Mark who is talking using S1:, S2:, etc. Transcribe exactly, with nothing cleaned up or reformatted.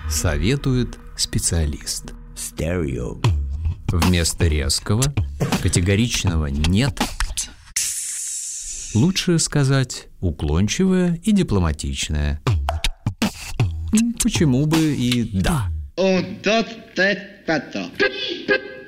S1: советует специалист.
S2: Стерео.
S1: Вместо резкого, категоричного «нет» лучше сказать уклончивое и дипломатичное. Почему бы и «да».
S3: Un, dos, tres, cuatro.